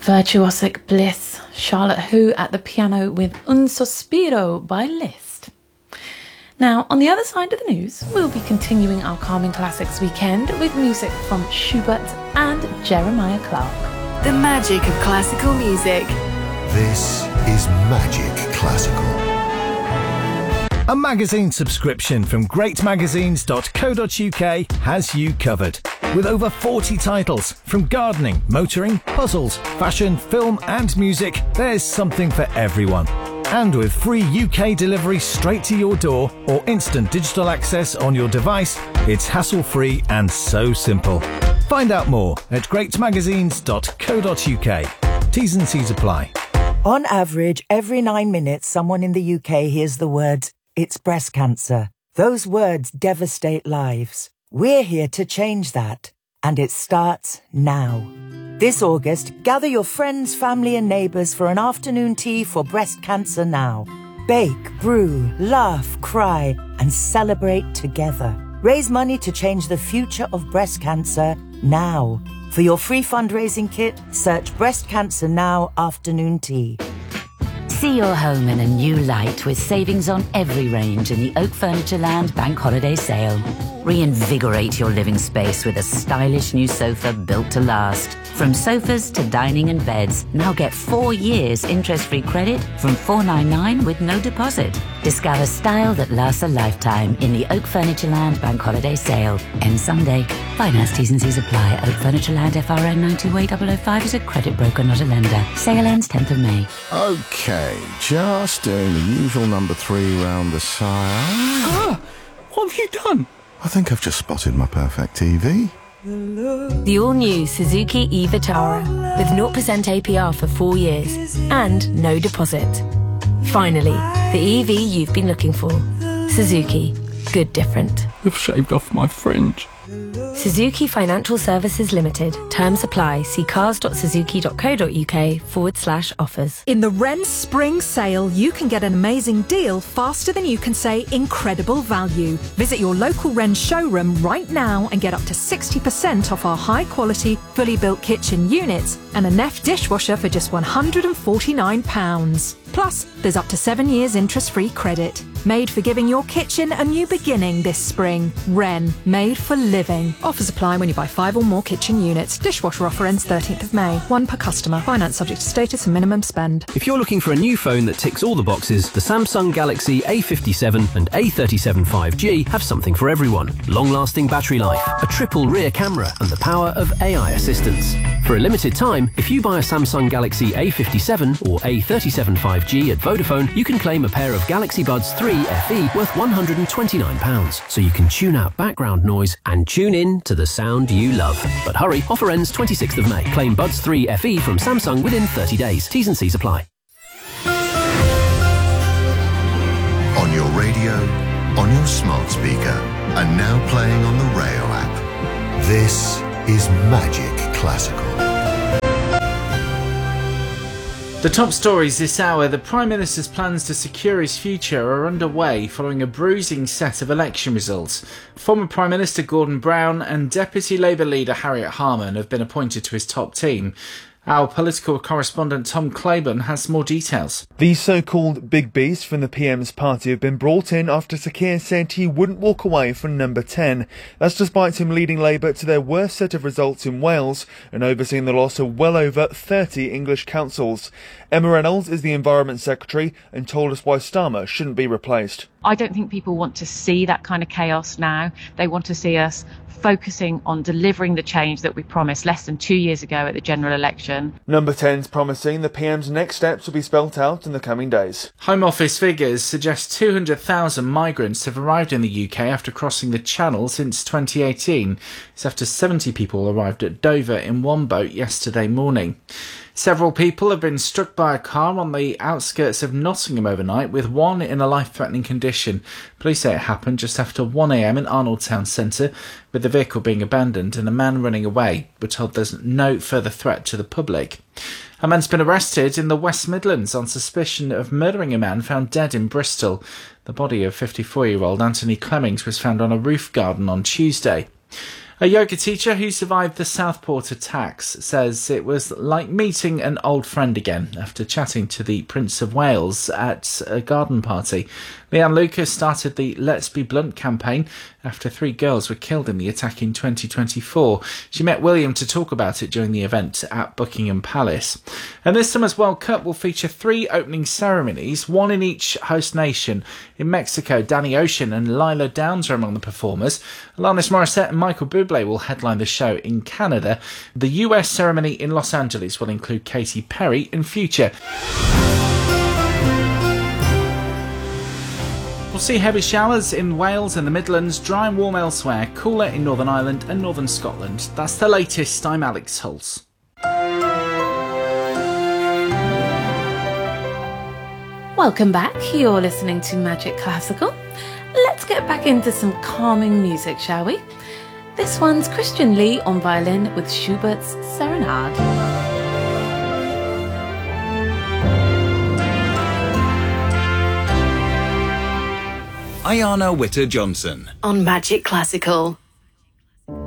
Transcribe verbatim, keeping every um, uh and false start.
Virtuosic Bliss, Charlotte Who at the piano with Un Sospiro by Liszt. Now, on the other side of the news, we'll be continuing our Calming Classics weekend with music from Schubert and Jeremiah Clark. The magic of classical music. This is Magic Classical. A magazine subscription from great magazines dot co dot uk has you covered. With over forty titles, from gardening, motoring, puzzles, fashion, film and music, there's something for everyone. And with free U K delivery straight to your door or instant digital access on your device, it's hassle-free and so simple. Find out more at great magazines dot co dot uk. T's and C's apply. On average, every nine minutes, someone in the U K hears the words, "It's breast cancer." Those words devastate lives. We're here to change that, and it starts now. This August, gather your friends, family and neighbours for an afternoon tea for Breast Cancer Now. Bake, brew, laugh, cry and celebrate together. Raise money to change the future of breast cancer now. For your free fundraising kit, search Breast Cancer Now Afternoon Tea. See your home in a new light with savings on every range in the Oak Furniture Land Bank Holiday Sale. Reinvigorate your living space with a stylish new sofa built to last. From sofas to dining and beds, now get four years interest-free credit from four ninety-nine with no deposit. Discover style that lasts a lifetime in the Oak Furniture Land Bank Holiday Sale. Ends Sunday. Finance T's and C's apply. Oak Furniture Land F R N nine two eight zero zero five is a credit broker, not a lender. Sale ends tenth of May. Okay, just doing the usual number three round the sire. Ah, what have you done? I think I've just spotted my perfect T V. The all-new Suzuki e-Vitara with zero percent A P R for four years and no deposit. Finally, the E V you've been looking for. Suzuki. Good different. You've shaved off my fringe. Suzuki Financial Services Limited. Terms apply. See cars dot suzuki dot co dot uk forward slash offers. In the Wren Spring Sale, you can get an amazing deal faster than you can say incredible value. Visit your local Wren showroom right now and get up to sixty percent off our high-quality, fully built kitchen units and a Neff dishwasher for just one hundred forty-nine pounds. Plus, there's up to seven years interest-free credit. Made for giving your kitchen a new beginning this spring. Wren, made for living. Offers apply when you buy five or more kitchen units. Dishwasher offer ends thirteenth of May. One per customer. Finance subject to status and minimum spend. If you're looking for a new phone that ticks all the boxes, the Samsung Galaxy A fifty-seven and A thirty-seven five G have something for everyone. Long-lasting battery life, a triple rear camera and the power of A I assistance. For a limited time, if you buy a Samsung Galaxy A fifty-seven or A thirty-seven five G at Vodafone, you can claim a pair of Galaxy Buds three F E worth one hundred twenty-nine pounds, so you can tune out background noise and tune in to the sound you love. But hurry, offer ends twenty-sixth of May. Claim Buds three F E from Samsung within thirty days. T's and C's apply. On your radio, on your smart speaker, and now playing on the Rayo app. This is Magic Classical. The top stories this hour. The Prime Minister's plans to secure his future are underway following a bruising set of election results. Former Prime Minister Gordon Brown and Deputy Labour leader Harriet Harman have been appointed to his top team. Our political correspondent Tom Claiborne has more details. These so-called big beasts from the P M's party have been brought in after Sir Keir said he wouldn't walk away from number ten. That's despite him leading Labour to their worst set of results in Wales and overseeing the loss of well over thirty English councils. Emma Reynolds is the Environment Secretary and told us why Starmer shouldn't be replaced. I don't think people want to see that kind of chaos now. They want to see us focusing on delivering the change that we promised less than two years ago at the general election. Number ten's promising the P M's next steps will be spelt out in the coming days. Home Office figures suggest two hundred thousand migrants have arrived in the U K after crossing the Channel since twenty eighteen. It's after seventy people arrived at Dover in one boat yesterday morning. Several people have been struck by a car on the outskirts of Nottingham overnight, with one in a life-threatening condition. Police say it happened just after one a m in Arnold Town Centre, with the vehicle being abandoned and a man running away. We're told there's no further threat to the public. A man's been arrested in the West Midlands on suspicion of murdering a man found dead in Bristol. The body of fifty-four-year-old Anthony Clemmings was found on a roof garden on Tuesday. A yoga teacher who survived the Southport attacks says it was like meeting an old friend again after chatting to the Prince of Wales at a garden party. Leanne Lucas started the Let's Be Blunt campaign after three girls were killed in the attack in twenty twenty-four. She met William to talk about it during the event at Buckingham Palace. And this summer's World Cup will feature three opening ceremonies, one in each host nation. In Mexico, Danny Ocean and Lila Downs are among the performers. Alanis Morissette and Michael Bublé will headline the show in Canada. The U S ceremony in Los Angeles will include Katy Perry and Future. We'll see heavy showers in Wales and the Midlands, dry and warm elsewhere, cooler in Northern Ireland and Northern Scotland. That's the latest. I'm Alex Hulse. Welcome back. You're listening to Magic Classical. Let's get back into some calming music, shall we? This one's Christian Lee on violin with Schubert's Serenade. Ayana Witter-Johnson on Magic Classical.